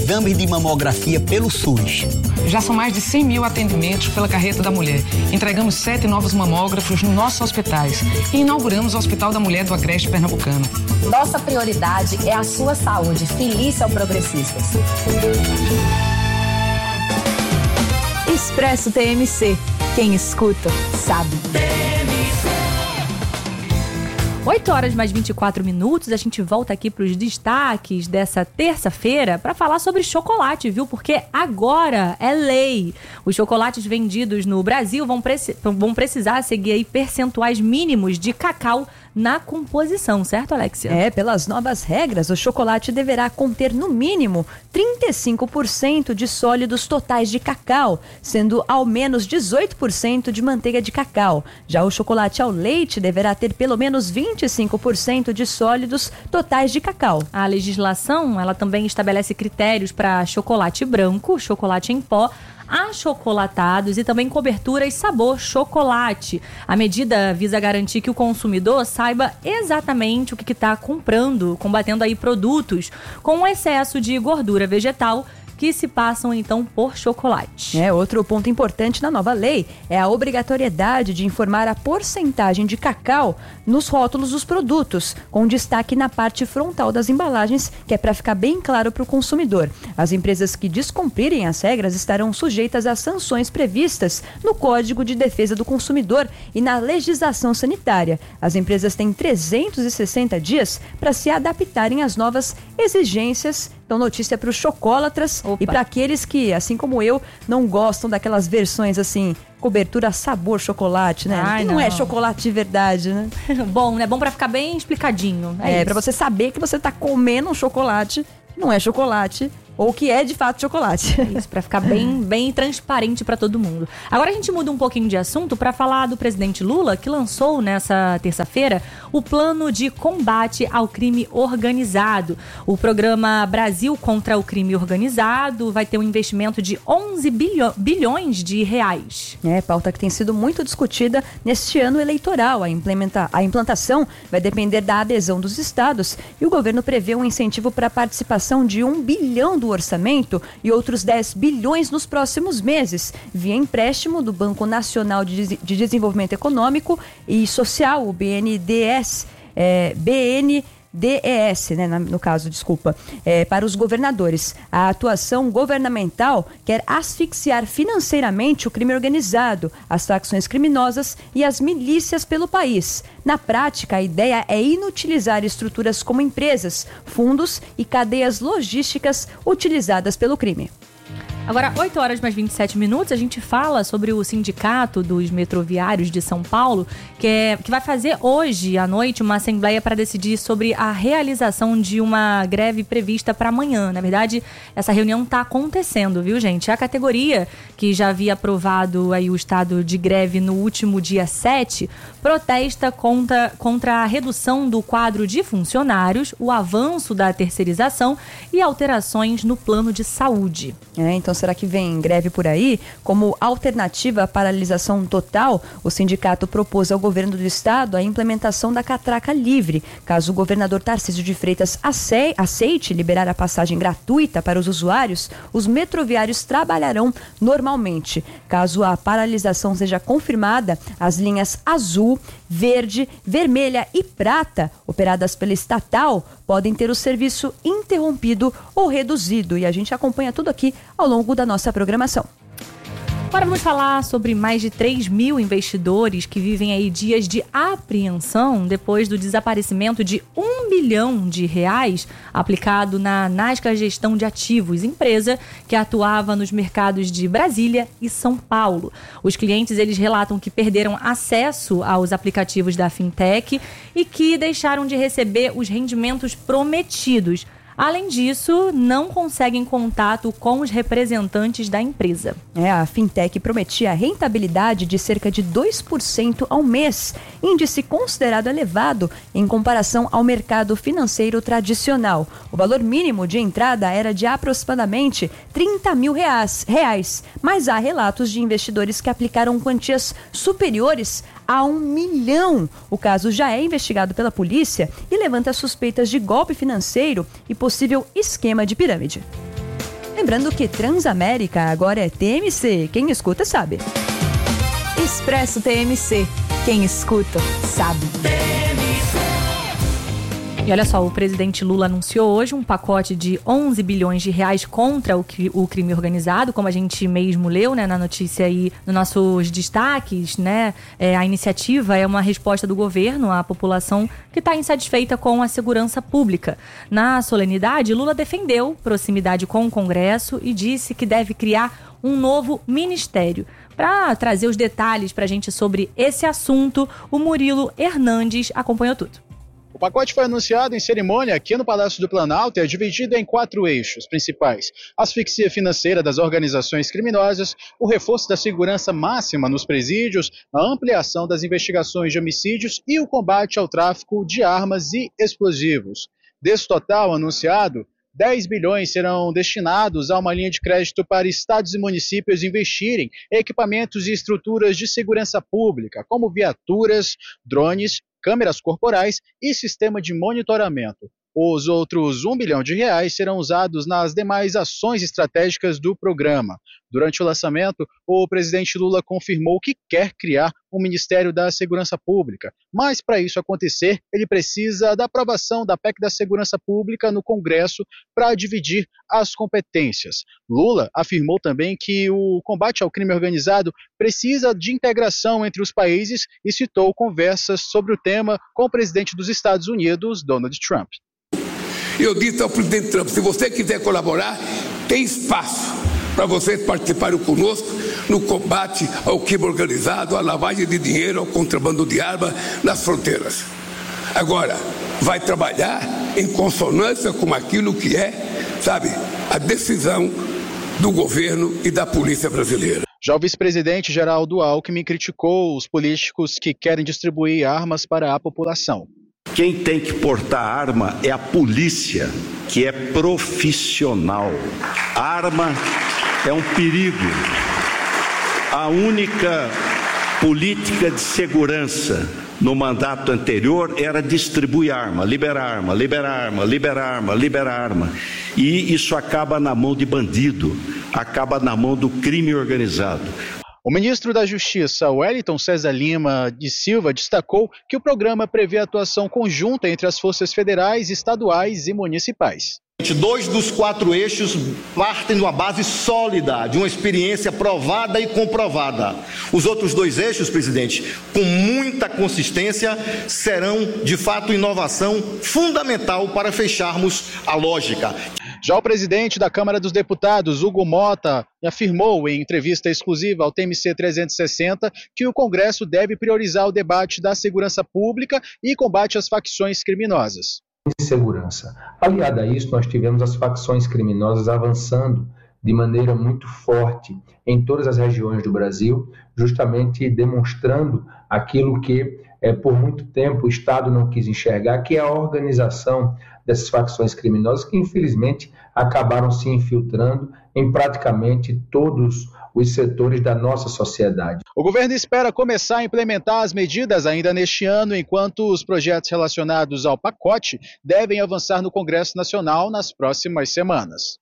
exames de mamografia pelo SUS. Já são mais de 100 mil atendimentos pela Carreta da Mulher. Entregamos 7 novos mamógrafos nos nossos hospitais e inauguramos o Hospital da Mulher do Agreste Pernambucano. Nossa prioridade é a sua saúde. Feliz ao Progressistas. Expresso TMC. Quem escuta, sabe. 8 horas mais 24 minutos, a gente volta aqui para os destaques dessa terça-feira para falar sobre chocolate, viu? Porque agora é lei. Os chocolates vendidos no Brasil vão precisar seguir aí percentuais mínimos de cacau na composição, certo, Alexia? Pelas novas regras, o chocolate deverá conter no mínimo 35% de sólidos totais de cacau, sendo ao menos 18% de manteiga de cacau. Já o chocolate ao leite deverá ter pelo menos 25% de sólidos totais de cacau. A legislação, ela também estabelece critérios para chocolate branco, chocolate em pó, achocolatados e também cobertura e sabor chocolate. A medida visa garantir que o consumidor saiba exatamente o que está comprando, combatendo aí produtos com excesso de gordura vegetal que se passam então por chocolate. Outro ponto importante na nova lei é a obrigatoriedade de informar a porcentagem de cacau nos rótulos dos produtos, com destaque na parte frontal das embalagens, que é para ficar bem claro para o consumidor. As empresas que descumprirem as regras estarão sujeitas às sanções previstas no Código de Defesa do Consumidor e na legislação sanitária. As empresas têm 360 dias para se adaptarem às novas exigências. Então, notícia para os chocolatras e para aqueles que, assim como eu, não gostam daquelas versões assim, cobertura sabor chocolate, né? Ai, que não é chocolate de verdade, né? Bom, né? Bom para ficar bem explicadinho. Para você saber que você tá comendo um chocolate que não é chocolate, ou que é de fato chocolate. Isso, para ficar bem transparente para todo mundo. Agora a gente muda um pouquinho de assunto para falar do presidente Lula, que lançou nessa terça-feira o plano de combate ao crime organizado. O programa Brasil contra o Crime Organizado vai ter um investimento de 11 bilhões de reais. Pauta que tem sido muito discutida neste ano eleitoral. A implantação vai depender da adesão dos estados e o governo prevê um incentivo para a participação de 1 bilhão do orçamento e outros 10 bilhões nos próximos meses, via empréstimo do Banco Nacional de Desenvolvimento Econômico e Social, o BNDES, para os governadores. A atuação governamental quer asfixiar financeiramente o crime organizado, as facções criminosas e as milícias pelo país. Na prática, a ideia é inutilizar estruturas como empresas, fundos e cadeias logísticas utilizadas pelo crime. Agora, 8 horas mais 27 minutos, a gente fala sobre o Sindicato dos Metroviários de São Paulo, que vai fazer hoje à noite uma assembleia para decidir sobre a realização de uma greve prevista para amanhã. Na verdade, essa reunião está acontecendo, viu, gente? A categoria, que já havia aprovado aí o estado de greve no último dia 7, protesta contra a redução do quadro de funcionários, o avanço da terceirização e alterações no plano de saúde. Então será que vem greve por aí? Como alternativa à paralisação total, o sindicato propôs ao governo do estado a implementação da catraca livre. Caso o governador Tarcísio de Freitas aceite liberar a passagem gratuita para os usuários, os metroviários trabalharão normalmente. Caso a paralisação seja confirmada, as linhas azul, verde, vermelha e prata, operadas pela estatal, podem ter o serviço interrompido ou reduzido. E a gente acompanha tudo aqui ao longo da nossa programação. Agora vamos falar sobre mais de 3 mil investidores que vivem aí dias de apreensão depois do desaparecimento de 1 bilhão de reais aplicado na Nasca Gestão de Ativos, empresa que atuava nos mercados de Brasília e São Paulo. Os clientes, eles relatam que perderam acesso aos aplicativos da Fintech e que deixaram de receber os rendimentos prometidos. Além disso, não conseguem contato com os representantes da empresa. A Fintech prometia rentabilidade de cerca de 2% ao mês, índice considerado elevado em comparação ao mercado financeiro tradicional. O valor mínimo de entrada era de aproximadamente 30 mil reais, mas há relatos de investidores que aplicaram quantias superiores a 1 milhão. O caso já é investigado pela polícia e levanta suspeitas de golpe financeiro e possível esquema de pirâmide. Lembrando que Transamérica agora é TMC. Quem escuta sabe. Expresso TMC. Quem escuta sabe. E olha só, o presidente Lula anunciou hoje um pacote de 11 bilhões de reais contra o crime organizado, como a gente mesmo leu, né, na notícia aí, nos nossos destaques, né? A iniciativa é uma resposta do governo à população que está insatisfeita com a segurança pública. Na solenidade, Lula defendeu proximidade com o Congresso e disse que deve criar um novo ministério. Para trazer os detalhes para a gente sobre esse assunto, o Murilo Hernandes acompanhou tudo. O pacote foi anunciado em cerimônia aqui no Palácio do Planalto e é dividido em 4 eixos principais: a asfixia financeira das organizações criminosas, o reforço da segurança máxima nos presídios, a ampliação das investigações de homicídios e o combate ao tráfico de armas e explosivos. Desse total anunciado, 10 bilhões serão destinados a uma linha de crédito para estados e municípios investirem em equipamentos e estruturas de segurança pública, como viaturas, drones, câmeras corporais e sistema de monitoramento. Os outros 1 bilhão de reais serão usados nas demais ações estratégicas do programa. Durante o lançamento, o presidente Lula confirmou que quer criar um Ministério da Segurança Pública, mas para isso acontecer, ele precisa da aprovação da PEC da Segurança Pública no Congresso para dividir as competências. Lula afirmou também que o combate ao crime organizado precisa de integração entre os países e citou conversas sobre o tema com o presidente dos Estados Unidos, Donald Trump. Eu disse ao presidente Trump, se você quiser colaborar, tem espaço para vocês participarem conosco no combate ao crime organizado, à lavagem de dinheiro, ao contrabando de arma nas fronteiras. Agora, vai trabalhar em consonância com aquilo que é, sabe, a decisão do governo e da polícia brasileira. Já o vice-presidente Geraldo Alckmin criticou os políticos que querem distribuir armas para a população. Quem tem que portar arma é a polícia, que é profissional. A arma é um perigo. A única política de segurança no mandato anterior era distribuir arma, liberar arma, liberar arma, liberar arma, liberar arma. E isso acaba na mão de bandido, acaba na mão do crime organizado. O ministro da Justiça, Wellington César Lima de Silva, destacou que o programa prevê atuação conjunta entre as forças federais, estaduais e municipais. 2 dos 4 eixos partem de uma base sólida, de uma experiência provada e comprovada. Os outros 2 eixos, presidente, com muita consistência, serão, de fato, inovação fundamental para fecharmos a lógica. Já o presidente da Câmara dos Deputados, Hugo Mota, afirmou em entrevista exclusiva ao TMC 360 que o Congresso deve priorizar o debate da segurança pública e combate às facções criminosas. Segurança. Aliado a isso, nós tivemos as facções criminosas avançando de maneira muito forte em todas as regiões do Brasil, justamente demonstrando aquilo que por muito tempo o Estado não quis enxergar, que é a organização dessas facções criminosas que infelizmente acabaram se infiltrando em praticamente todos os setores da nossa sociedade. O governo espera começar a implementar as medidas ainda neste ano, enquanto os projetos relacionados ao pacote devem avançar no Congresso Nacional nas próximas semanas.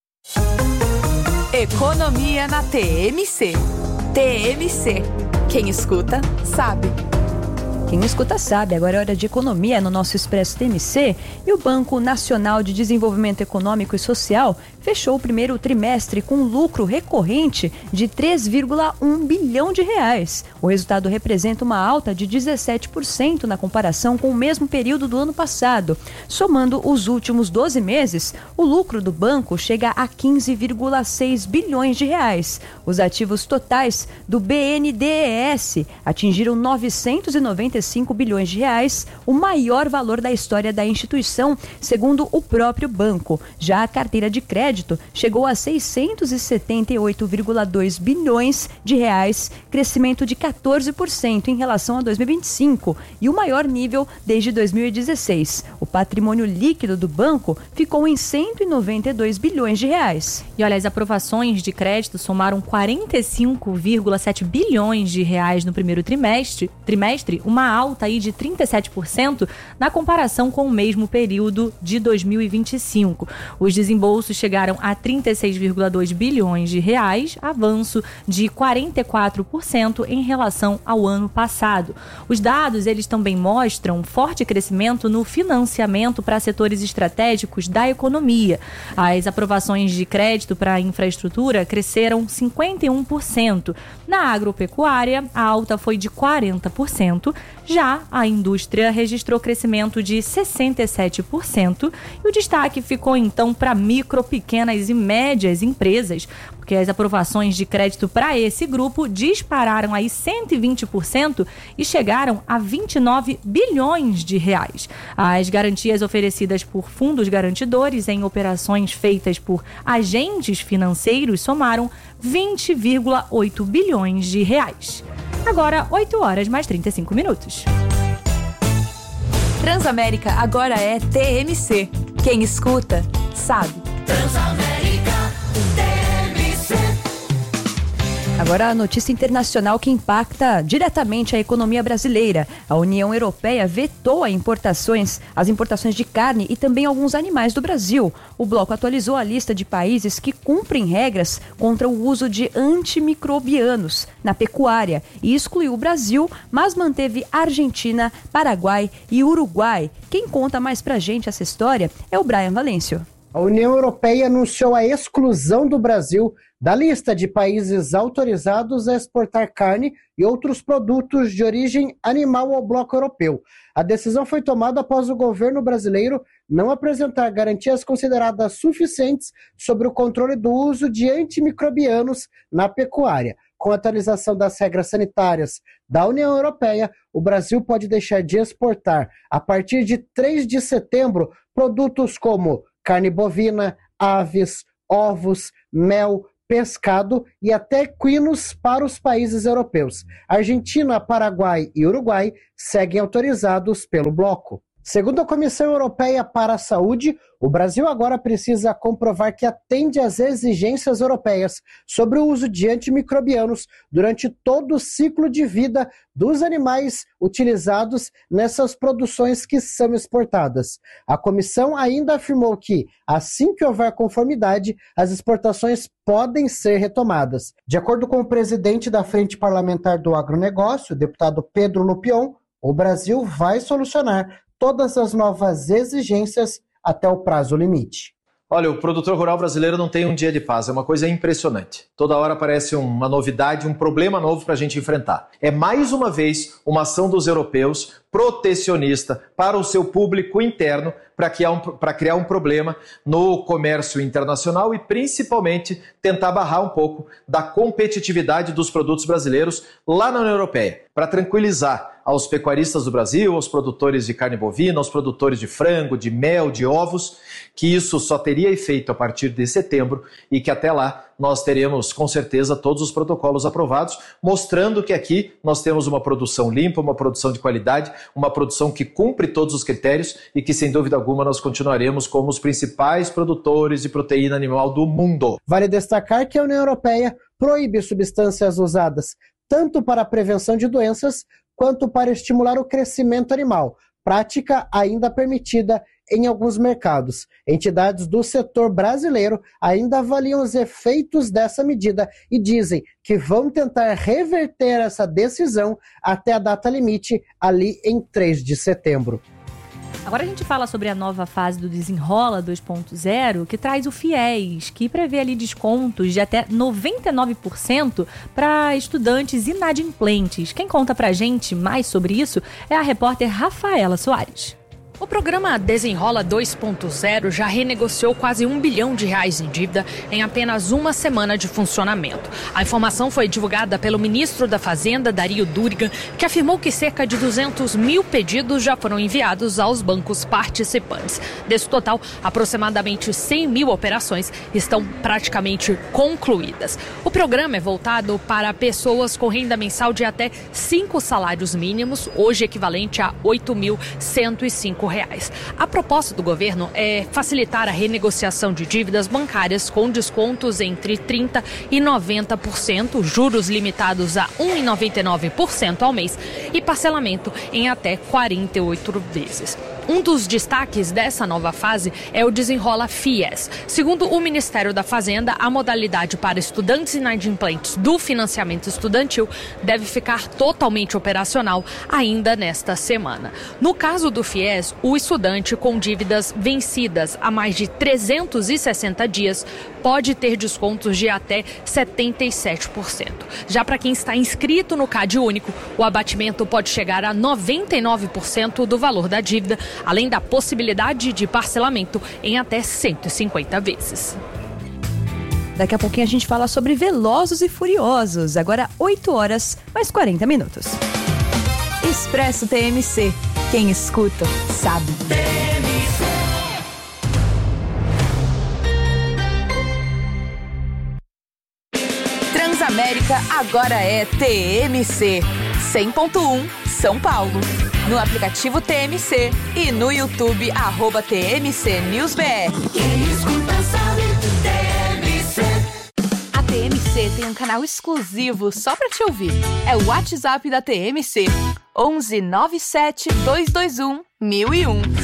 Economia na TMC. TMC. Quem escuta, sabe. Quem escuta sabe, agora é hora de economia no nosso Expresso TMC e o Banco Nacional de Desenvolvimento Econômico e Social fechou o primeiro trimestre com lucro recorrente de 3,1 bilhão de reais. O resultado representa uma alta de 17% na comparação com o mesmo período do ano passado. Somando os últimos 12 meses, o lucro do banco chega a 15,6 bilhões de reais. Os ativos totais do BNDES atingiram 995 bilhões de reais, o maior valor da história da instituição, segundo o próprio banco. Já a carteira de crédito chegou a 678,2 bilhões de reais, crescimento de 14% em relação a 2025 e o maior nível desde 2016. O patrimônio líquido do banco ficou em 192 bilhões de reais. E olha, as aprovações de crédito somaram 45,7 bilhões de reais no primeiro trimestre, uma uma alta aí de 37% na comparação com o mesmo período de 2025. Os desembolsos chegaram a 36,2 bilhões de reais, avanço de 44% em relação ao ano passado. Os dados, eles também mostram forte crescimento no financiamento para setores estratégicos da economia. As aprovações de crédito para a infraestrutura cresceram 51%. Na agropecuária, a alta foi de 40%. Já a indústria registrou crescimento de 67%. E o destaque ficou então para micro, pequenas e médias empresas, porque as aprovações de crédito para esse grupo dispararam aí 120% e chegaram a 29 bilhões de reais. As garantias oferecidas por fundos garantidores em operações feitas por agentes financeiros somaram 20,8 bilhões de reais. Agora, 8 horas mais 35 minutos. Transamérica agora é TMC. Quem escuta, sabe. Transamérica TMC. Agora a notícia internacional que impacta diretamente a economia brasileira. A União Europeia vetou as importações de carne e também alguns animais do Brasil. O bloco atualizou a lista de países que cumprem regras contra o uso de antimicrobianos na pecuária e excluiu o Brasil, mas manteve Argentina, Paraguai e Uruguai. Quem conta mais pra gente essa história é o Brian Valêncio. A União Europeia anunciou a exclusão do Brasil da lista de países autorizados a exportar carne e outros produtos de origem animal ao bloco europeu. A decisão foi tomada após o governo brasileiro não apresentar garantias consideradas suficientes sobre o controle do uso de antimicrobianos na pecuária. Com a atualização das regras sanitárias da União Europeia, o Brasil pode deixar de exportar, a partir de 3 de setembro, produtos como carne bovina, aves, ovos, mel, pescado e até equinos para os países europeus. Argentina, Paraguai e Uruguai seguem autorizados pelo bloco. Segundo a Comissão Europeia para a Saúde, o Brasil agora precisa comprovar que atende às exigências europeias sobre o uso de antimicrobianos durante todo o ciclo de vida dos animais utilizados nessas produções que são exportadas. A comissão ainda afirmou que, assim que houver conformidade, as exportações podem ser retomadas. De acordo com o presidente da Frente Parlamentar do Agronegócio, o deputado Pedro Lupion, o Brasil vai solucionar todas as novas exigências até o prazo limite. Olha, o produtor rural brasileiro não tem um dia de paz, é uma coisa impressionante. Toda hora aparece uma novidade, um problema novo para a gente enfrentar. É mais uma vez uma ação dos europeus protecionista para o seu público interno para criar um problema no comércio internacional e principalmente tentar barrar um pouco da competitividade dos produtos brasileiros lá na União Europeia, para tranquilizar aos pecuaristas do Brasil, aos produtores de carne bovina, aos produtores de frango, de mel, de ovos, que isso só teria efeito a partir de setembro e que até lá nós teremos com certeza todos os protocolos aprovados, mostrando que aqui nós temos uma produção limpa, uma produção de qualidade, uma produção que cumpre todos os critérios e que sem dúvida alguma nós continuaremos como os principais produtores de proteína animal do mundo. Vale destacar que a União Europeia proíbe substâncias usadas tanto para a prevenção de doenças quanto para estimular o crescimento animal, prática ainda permitida em alguns mercados. Entidades do setor brasileiro ainda avaliam os efeitos dessa medida e dizem que vão tentar reverter essa decisão até a data limite, ali em 3 de setembro. Agora a gente fala sobre a nova fase do Desenrola 2.0, que traz o FIES, que prevê ali descontos de até 99% para estudantes inadimplentes. Quem conta pra gente mais sobre isso é a repórter Rafaela Soares. O programa Desenrola 2.0 já renegociou quase R$1 bilhão em dívida em apenas uma semana de funcionamento. A informação foi divulgada pelo ministro da Fazenda, Dario Durigan, que afirmou que cerca de 200 mil pedidos já foram enviados aos bancos participantes. Desse total, aproximadamente 100 mil operações estão praticamente concluídas. O programa é voltado para pessoas com renda mensal de até 5 salários mínimos, hoje equivalente a R$ 8.105. R$5. A proposta do governo é facilitar a renegociação de dívidas bancárias com descontos entre 30% e 90%, juros limitados a 1,99% ao mês e parcelamento em até 48 vezes. Um dos destaques dessa nova fase é o Desenrola FIES. Segundo o Ministério da Fazenda, a modalidade para estudantes inadimplentes do financiamento estudantil deve ficar totalmente operacional ainda nesta semana. No caso do FIES, o estudante com dívidas vencidas há mais de 360 dias pode ter descontos de até 77%. Já para quem está inscrito no CadÚnico, o abatimento pode chegar a 99% do valor da dívida, além da possibilidade de parcelamento em até 150 vezes. Daqui a pouquinho a gente fala sobre Velozes e Furiosos. Agora 8 horas, mais 40 minutos. Expresso TMC. Quem escuta, sabe. Transamérica agora é TMC 100.1 São Paulo. No aplicativo TMC e no YouTube @TMC News BR. Quem escuta sabe, TMC. A TMC tem um canal exclusivo só pra te ouvir. É o WhatsApp da TMC. 11 97 221 1001.